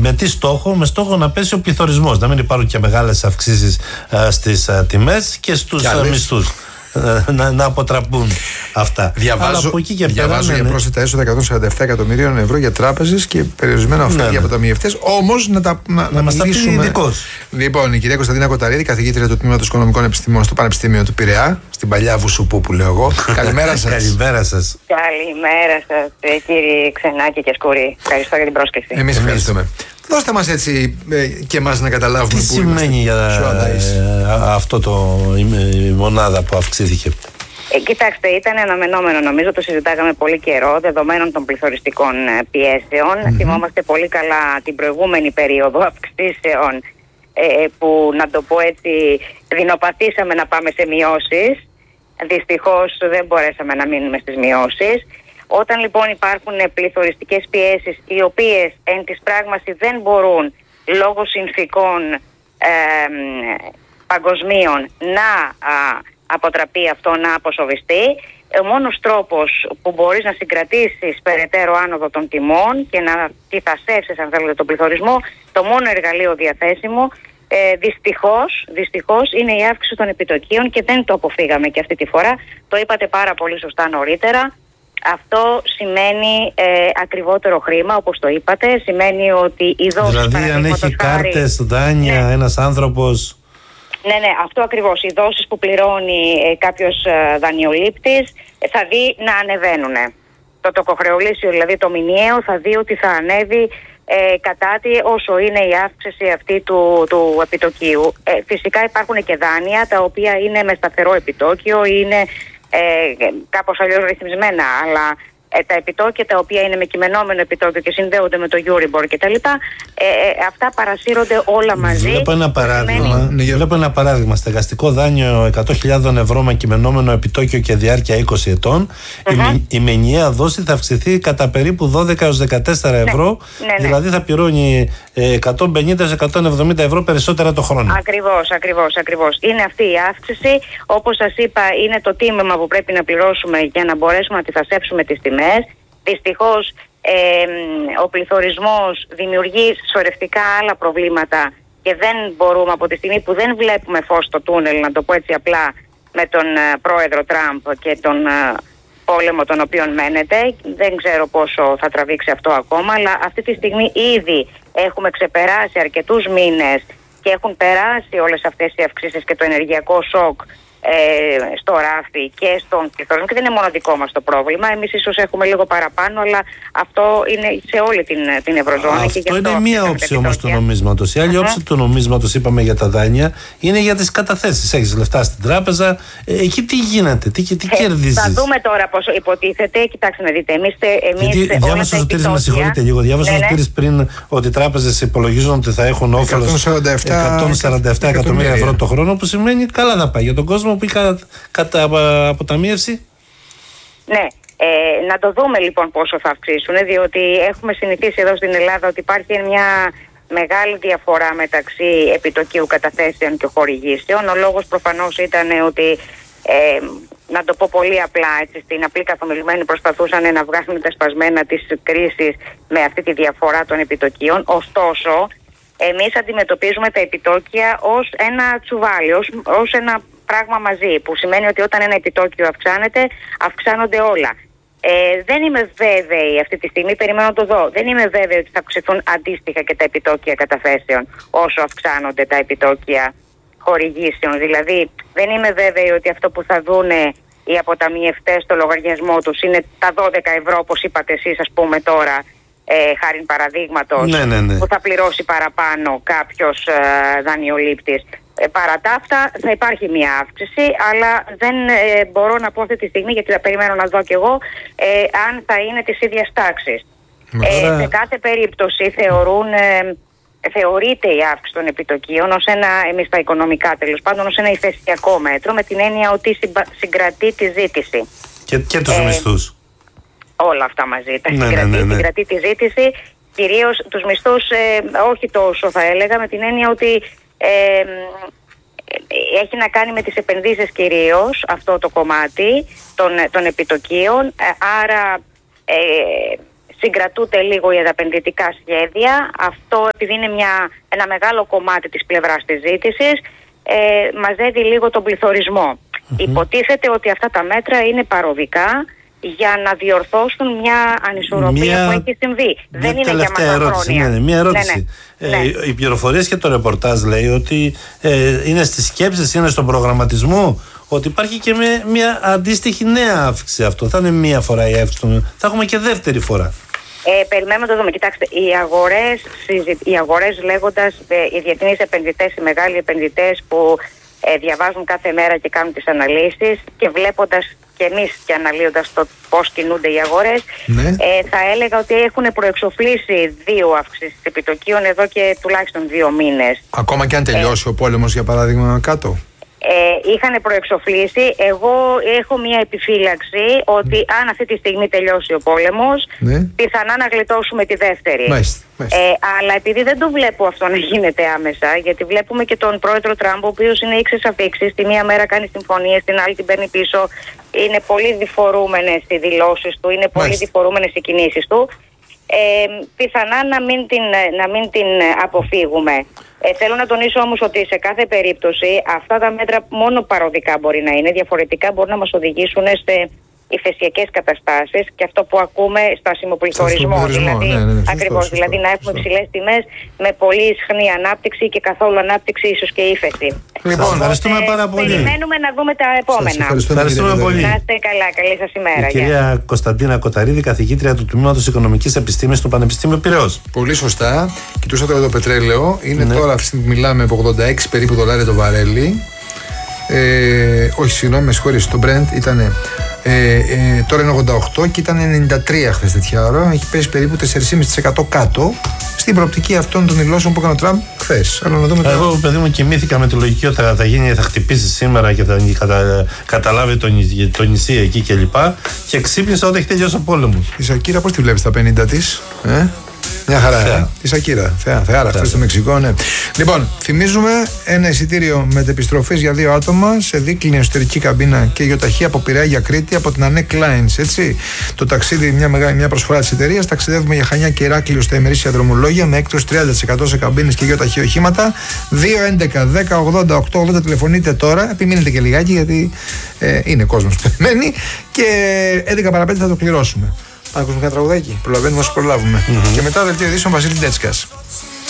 Με τι στόχο? Με στόχο να πέσει ο πληθωρισμός, να μην υπάρχουν και μεγάλες αυξήσεις στις τιμές και στους μισθούς. Να αποτραπούν αυτά. Διαβάζω για πρόσθετα έσοδα 147 εκατομμυρίων ευρώ για τράπεζες και περιορισμένα ωφέλη για αποταμιευτές. Όμως να μας τα πει ειδικός. Λοιπόν, η κυρία Κωνσταντίνα Κοταρίδη, καθηγήτρια του Τμήματος Οικονομικών Επιστημών στο Πανεπιστήμιο του Πειραιά, στην παλιά Βουσουπού που λέω εγώ. Καλημέρα σας. Καλημέρα σας. Καλημέρα σας, κύριοι Ξενάκη και Σκουρή. Ευχαριστώ για την πρόσκληση. Εμείς ευχαριστούμε. Δώστε μας έτσι και εμάς να καταλάβουμε τι σημαίνει για αυτό η μονάδα που αυξήθηκε. Κοιτάξτε, ήταν αναμενόμενο, νομίζω, το συζητάγαμε πολύ καιρό, δεδομένων των πληθωριστικών πιέσεων. Θυμόμαστε πολύ καλά την προηγούμενη περίοδο αυξήσεων που, να το πω έτσι, δεινοπαθήσαμε να πάμε σε μειώσεις. Δυστυχώς δεν μπορέσαμε να μείνουμε στις μειώσεις. Όταν λοιπόν υπάρχουν πληθωριστικές πιέσεις, οι οποίες εν της πράγμαση δεν μπορούν λόγω συνθήκων παγκοσμίων να αποτραπεί αυτό, να αποσοβιστεί, ο μόνος τρόπος που μπορείς να συγκρατήσεις περαιτέρω άνοδο των τιμών και να τυθασεύσεις, αν θέλετε, τον πληθωρισμό, το μόνο εργαλείο διαθέσιμο, δυστυχώς είναι η αύξηση των επιτοκίων και δεν το αποφύγαμε και αυτή τη φορά. Το είπατε πάρα πολύ σωστά νωρίτερα. Αυτό σημαίνει ακριβότερο χρήμα, όπως το είπατε. Σημαίνει ότι οι δόσεις... Δηλαδή αν έχει κάρτες, δάνεια, ένας άνθρωπος... Ναι, αυτό ακριβώς. Οι δόσεις που πληρώνει κάποιος δανειολήπτης θα δει να ανεβαίνουν. Το τοκοχρεωλήσιο, δηλαδή το μηνιαίο, θα δει ότι θα ανέβει κατά τη όσο είναι η αύξηση αυτή του επιτοκίου. Φυσικά υπάρχουν και δάνεια τα οποία είναι με σταθερό επιτόκιο, είναι κάπως αλλιώς ρυθμισμένα, αλλά τα επιτόκια τα οποία είναι με κειμενόμενο επιτόκιο και συνδέονται με το Euribor κτλ. Αυτά παρασύρονται όλα μαζί. Βλέπω ένα παράδειγμα. Στεγαστικό δάνειο 100.000 ευρώ με κειμενόμενο επιτόκιο και διάρκεια 20 ετών. Η μηνιαία δόση θα αυξηθεί κατά περίπου 12 έως 14 ευρώ. Δηλαδή θα πληρώνει 150-170 ευρώ περισσότερα το χρόνο. Ακριβώς. Είναι αυτή η αύξηση. Όπως σας είπα, είναι το τίμημα που πρέπει να πληρώσουμε για να μπορέσουμε να αντιθασέψουμε τις τιμές. Δυστυχώς ο πληθωρισμός δημιουργεί σωρευτικά άλλα προβλήματα και δεν μπορούμε, από τη στιγμή που δεν βλέπουμε φως στο τούνελ, να το πω έτσι απλά, με τον πρόεδρο Τραμπ και τον πόλεμο τον οποίο μένεται, δεν ξέρω πόσο θα τραβήξει αυτό ακόμα, αλλά αυτή τη στιγμή ήδη έχουμε ξεπεράσει αρκετούς μήνες και έχουν περάσει όλες αυτές οι αυξήσεις και το ενεργειακό σοκ στο ράφι και στον πληθωρισμό, και δεν είναι μόνο δικό μας το πρόβλημα. Εμείς ίσως έχουμε λίγο παραπάνω, αλλά αυτό είναι σε όλη την Ευρωζώνη. Αυτό είναι μία όψη όμως του νομίσματος. Η άλλη όψη του νομίσματος, είπαμε για τα δάνεια, είναι για τις καταθέσεις. Έχεις λεφτά στην τράπεζα, εκεί τι γίνεται, τι κερδίζεις? Θα δούμε τώρα πόσο υποτίθεται. Κοιτάξτε να δείτε, εμείς διάβασα ο Σωτήρης, με συγχωρείτε λίγο, διάβασα ο Σωτήρης πριν ότι οι τράπεζες υπολογίζουν ότι θα έχουν όφελος 147 εκατομμύρια ευρώ το χρόνο, που σημαίνει καλά θα πάει για τον κόσμο που κατά αποταμίευση. Ναι, να το δούμε λοιπόν πόσο θα αυξήσουν, διότι έχουμε συνηθίσει εδώ στην Ελλάδα ότι υπάρχει μια μεγάλη διαφορά μεταξύ επιτοκίου καταθέσεων και χορηγήσεων. Ο λόγος προφανώς ήταν ότι, να το πω πολύ απλά, έτσι, στην απλή καθομιλουμένη προσπαθούσαν να βγάλουν τα σπασμένα της κρίσης με αυτή τη διαφορά των επιτοκίων. Ωστόσο, εμείς αντιμετωπίζουμε τα επιτόκια ως ένα τσουβάλι, ως ένα πράγμα μαζί, που σημαίνει ότι όταν ένα επιτόκιο αυξάνεται, αυξάνονται όλα. Δεν είμαι βέβαιη αυτή τη στιγμή, περιμένω να το δω. Δεν είμαι βέβαιη ότι θα αυξηθούν αντίστοιχα και τα επιτόκια καταθέσεων όσο αυξάνονται τα επιτόκια χορηγήσεων. Δηλαδή, δεν είμαι βέβαιη ότι αυτό που θα δούνε οι αποταμιευτές στο λογαριασμό τους είναι τα 12 ευρώ, όπως είπατε εσείς, ας πούμε τώρα, χάριν παραδείγματος, που θα πληρώσει παραπάνω κάποιος δανειολήπτης. Παρά τα αυτά θα υπάρχει μια αύξηση, αλλά δεν μπορώ να πω αυτή τη στιγμή, γιατί θα περιμένω να δω κι εγώ, αν θα είναι της ίδιας τάξης. Σε κάθε περίπτωση θεωρείται η αύξηση των επιτοκίων ως ένα, εμείς τα οικονομικά τέλος πάντων, ως ένα ηφαιστειακό μέτρο, με την έννοια ότι συγκρατεί τη ζήτηση. Και τους μισθούς. Όλα αυτά μαζί. Συγκρατεί τη ζήτηση, κυρίως τους μισθούς όχι τόσο θα έλεγα, με την έννοια ότι έχει να κάνει με τις επενδύσεις κυρίως αυτό το κομμάτι των επιτοκίων, άρα συγκρατούνται λίγο οι επενδυτικά σχέδια. Αυτό, επειδή είναι ένα μεγάλο κομμάτι της πλευράς της ζήτησης, μαζεύει λίγο τον πληθωρισμό. Υποτίθεται ότι αυτά τα μέτρα είναι παροδικά για να διορθώσουν μια ανισορροπία που έχει συμβεί. Δεν είναι για μακροχρόνια. Μια ερώτηση. Οι πληροφορίες και το ρεπορτάζ λέει ότι είναι στις σκέψεις, είναι στον προγραμματισμό, ότι υπάρχει και μια αντίστοιχη νέα αύξηση αυτό. Θα είναι μία φορά η αύξηση, θα έχουμε και δεύτερη φορά. Περιμένουμε να το δούμε. Κοιτάξτε, οι αγορές λέγοντας, οι διεθνείς επενδυτές, οι μεγάλοι επενδυτές που διαβάζουν κάθε μέρα και κάνουν τις αναλύσεις και βλέποντας και εμείς και αναλύοντας το πώς κινούνται οι αγορές, θα έλεγα ότι έχουν προεξοφλήσει 2 αύξησεις επιτοκίων εδώ και τουλάχιστον 2 μήνες. Ακόμα και αν τελειώσει ο πόλεμος, για παράδειγμα, κάτω. Είχαν προεξοφλήσει. Εγώ έχω μια επιφύλαξη ότι αν αυτή τη στιγμή τελειώσει ο πόλεμος, πιθανά να γλιτώσουμε τη δεύτερη. Αλλά επειδή δεν το βλέπω αυτό να γίνεται άμεσα, γιατί βλέπουμε και τον πρόεδρο Τραμπ, ο οποίος είναι ήξες αφήξεις, τη μία μέρα κάνει συμφωνίες, την άλλη την παίρνει πίσω, είναι πολύ διφορούμενες οι δηλώσεις του, είναι πολύ διφορούμενες οι κινήσεις του. Πιθανά να μην την αποφύγουμε. Θέλω να τονίσω όμως ότι σε κάθε περίπτωση αυτά τα μέτρα μόνο παροδικά μπορεί να είναι, διαφορετικά μπορεί να μας οδηγήσουν σε υφεσιακές καταστάσεις και αυτό που ακούμε, στάσιμο πληθωρισμό. Ακριβώς, δηλαδή να έχουμε ψηλές τιμές με πολύ ισχνή ανάπτυξη και καθόλου ανάπτυξη, ίσως και ύφεση. Λοιπόν, ευχαριστούμε πάρα πολύ. Περιμένουμε να δούμε τα επόμενα. Ευχαριστούμε πολύ. Να είστε καλά, καλή σας ημέρα. Η κυρία Κωνσταντίνα Κοταρίδη, καθηγήτρια του Τμήματος Οικονομικής Επιστήμης του Πανεπιστήμιου Πειραιώς. Πολύ σωστά. Κοιτούσα τώρα το πετρέλαιο. Είναι τώρα, αυτή τη στιγμή μιλάμε, από 86 περίπου $86 το βαρέλι. Όχι, συγγνώμη, με συγχωρείς, το Brent ήταν τώρα είναι 88 και ήταν 93 χθες τέτοια ώρα. Έχει πέσει περίπου 4,5% κάτω στην προοπτική αυτών των δηλώσεων που έκανε ο Τραμπ χθες. Εγώ, παιδί μου, κοιμήθηκα με τη λογική ότι θα χτυπήσει σήμερα και θα καταλάβει το νησί εκεί κλπ. Και ξύπνησα όταν έχει τελειώσει ο πόλεμος. Η Σακύρα πώς τη βλέπεις τα 50 της, Μια χαρά. Η Σακύρα. Θεάρα, χθες στο Μεξικό, ναι. Λοιπόν, θυμίζουμε ένα εισιτήριο μετεπιστροφής για 2 άτομα σε δίκλινη εσωτερική καμπίνα και γεωταχή από Πειραιά για Κρήτη από την Ανέ Κλάινς. Έτσι. Το ταξίδι, μια προσφορά της εταιρείας. Ταξιδεύουμε για Χανιά και Ηράκλειο στα ημερήσια δρομολόγια με έκπτωση 30% σε καμπίνες και γεωταχή οχήματα. 2-11-10-80-8-80 τηλεφωνείτε τώρα. Επιμείνετε και λιγάκι γιατί είναι κόσμος που περιμένει. Και 11 παρα 5 θα το κληρώσουμε. Να ακούσουμε ένα τραγουδάκι. Προλαβαίνουμε όσο προλάβουμε. Και μετά δελτίο ειδήσεων Βασίλη Ντέτσκας.